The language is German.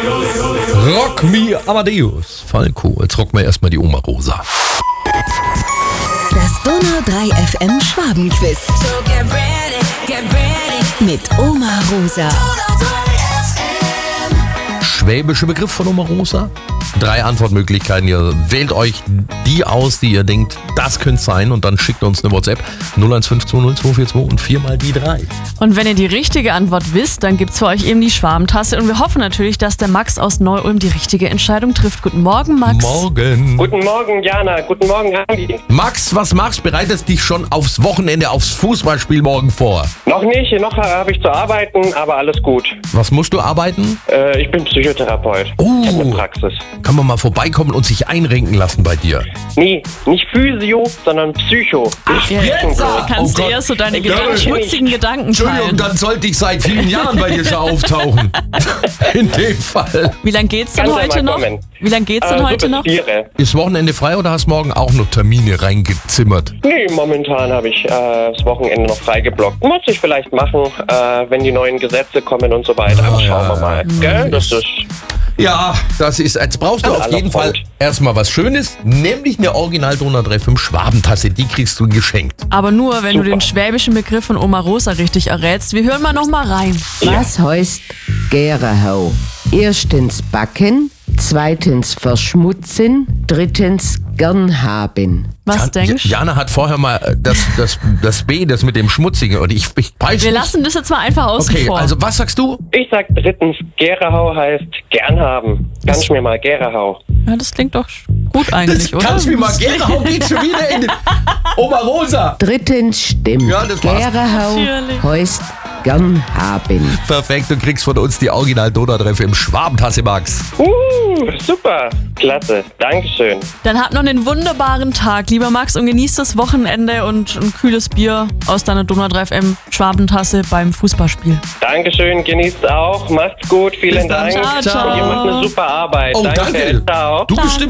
Rock Me Amadeus. Falco. Jetzt rocken wir erstmal die Oma Rosa. Das Donau 3 FM Schwabenquiz. Mit Oma Rosa. Schwäbischer Begriff von Oma Rosa. 3 Antwortmöglichkeiten. Ihr wählt euch die aus, die ihr denkt, das könnte es sein. Und dann schickt uns eine WhatsApp 01520 242 und 4 mal die 3. Und wenn ihr die richtige Antwort wisst, dann gibt's für euch eben die Schwabentasse. Und wir hoffen natürlich, dass der Max aus Neu-Ulm die richtige Entscheidung trifft. Guten Morgen, Max. Morgen. Guten Morgen, Jana. Guten Morgen, Andi. Max, was machst du? Bereitest dich schon aufs Wochenende, aufs Fußballspiel morgen vor? Noch nicht, noch habe ich zu arbeiten, aber alles gut. Was musst du arbeiten? Ich bin Psychotherapeut. Oh. Ich habe eine Praxis. Kann man mal vorbeikommen und sich einrenken lassen bei dir? Nee, nicht Physio, sondern Psycho. Jetzt kannst du Gott. eher so deine Ja, schmutzigen Gedanken Entschuldigung, teilen. dann sollte ich seit vielen Jahren bei dir schon auftauchen. In dem Fall. Wie lange geht's denn Kannst ja heute mal noch? kommen. Wie lange geht's denn heute noch? Bis 4. Ist Wochenende frei oder hast morgen auch noch Termine reingezimmert? Nee, momentan habe ich das Wochenende noch freigeblockt. Muss ich vielleicht machen, wenn die neuen Gesetze kommen und so weiter. Aber schauen wir mal. Gell? Das ist Ja, das ist. Jetzt brauchst du An auf aller jeden Fall Front. erstmal was Schönes, nämlich eine Original Donau 3 5 Schwabentasse. Die kriegst du geschenkt. Aber nur, wenn du Super. den schwäbischen Begriff von Oma Rosa richtig errätst. Wir hören mal noch mal rein. Was heißt Gärehau? Erstens backen, zweitens verschmutzen, drittens gern haben. Was denkst du? Jana hat vorher mal das B, das mit dem Schmutzigen. Und ich weiß Wir nicht. lassen das jetzt mal einfach außen Okay, vor. also was sagst du? Ich sag drittens, Gärehau heißt gern haben. Kannst mir mal Gärehau. Ja, das klingt doch gut eigentlich, oder? Kannst du mir mal gerne, warum geht's schon wieder in den Oma Rosa? Drittens stimmt. Ja, das war's. Gärehau Natürlich. heißt gern haben. Perfekt, du kriegst von uns die Original Donau 3 5 Schwabentasse, Max. Super. Klasse. Dankeschön. Dann habt noch einen wunderbaren Tag, lieber Max, und genießt das Wochenende und ein kühles Bier aus deiner Donau 3 FM Schwabentasse beim Fußballspiel. Dankeschön. Genießt auch. Macht's gut. Vielen Bis dann. Dank. Ciao, ciao. Ihr macht eine super Arbeit. Oh, danke. Ciao. Du bestimmt